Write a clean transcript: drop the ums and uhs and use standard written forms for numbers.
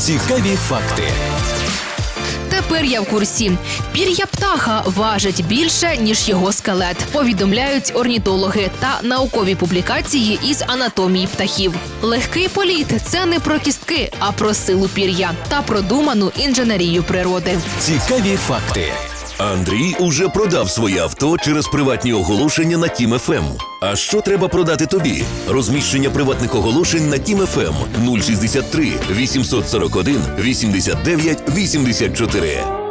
Цікаві факти. Тепер я в курсі. Пір'я птаха важить більше, ніж його скелет, повідомляють орнітологи та наукові публікації із анатомії птахів. Легкий політ – це не про кістки, а про силу пір'я та продуману інженерію природи. Цікаві факти. Андрій уже продав своє авто через приватні оголошення на Тім ФМ. А що треба продати тобі? Розміщення приватних оголошень на Тім ФМ 063 841 89 84.